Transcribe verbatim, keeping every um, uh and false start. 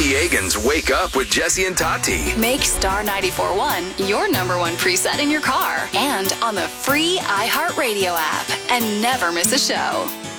Sandiegans wake up with Jesse and Tati. Make Star ninety-four point one your number one preset in your car and on the free iHeartRadio app. And never miss a show.